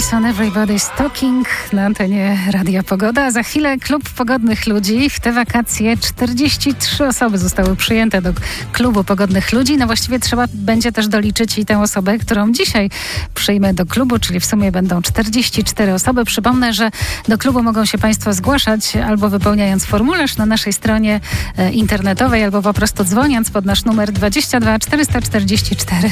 Wilson, Everybody's Talking na antenie Radia Pogoda. Za chwilę klub pogodnych ludzi. W te wakacje 43 osoby zostały przyjęte do klubu pogodnych ludzi. No właściwie trzeba będzie też doliczyć i tę osobę, którą dzisiaj przyjmę do klubu, czyli w sumie będą 44 osoby. Przypomnę, że do klubu mogą się Państwo zgłaszać albo wypełniając formularz na naszej stronie internetowej, albo po prostu dzwoniąc pod nasz numer 22 444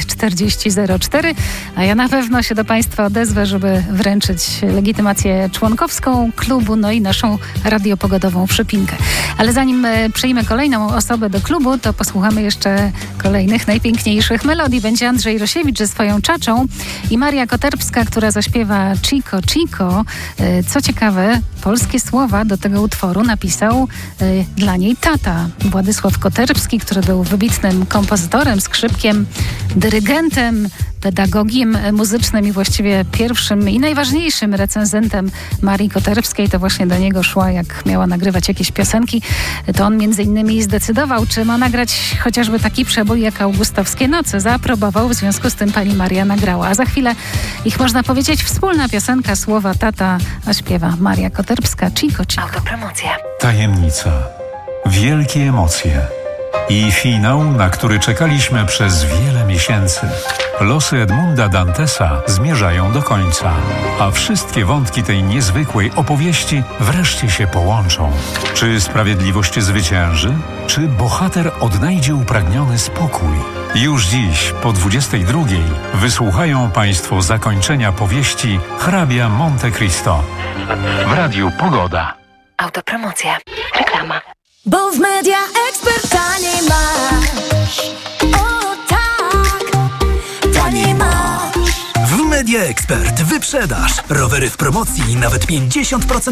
4004. A ja na pewno się do Państwa odezwę, żeby wręczyć legitymację członkowską klubu, no i naszą radiopogodową przypinkę. Ale zanim przyjmę kolejną osobę do klubu, to posłuchamy jeszcze kolejnych najpiękniejszych melodii. Będzie Andrzej Rosiewicz ze swoją czaczą i Maria Koterbska, która zaśpiewa Chico Chico. Co ciekawe, polskie słowa do tego utworu napisał dla niej tata, Władysław Koterbski, który był wybitnym kompozytorem, skrzypkiem, dyrygentem, pedagogiem muzycznym i właściwie pierwszym i najważniejszym recenzentem Marii Koterbskiej. To właśnie do niego szła, jak miała nagrywać jakieś piosenki. To on między innymi zdecydował, czy ma nagrać chociażby taki przebój jak Augustowskie noce. Zaaprobował, w związku z tym pani Maria nagrała. A za chwilę ich, można powiedzieć, wspólna piosenka, słowa tata, a śpiewa Maria Koterbska, Chico Chico. Autopromocja. Tajemnica, wielkie emocje i finał, na który czekaliśmy przez wiele miesięcy. Losy Edmunda Dantesa zmierzają do końca, a wszystkie wątki tej niezwykłej opowieści wreszcie się połączą. Czy sprawiedliwość zwycięży? Czy bohater odnajdzie upragniony spokój? Już dziś, po 22:00, wysłuchają Państwo zakończenia powieści Hrabia Monte Cristo w Radiu Pogoda. Autopromocja. Reklama. Bo w Media Expert taniej masz. O tak, taniej masz. W Media Expert wyprzedaż. Rowery w promocji nawet 50%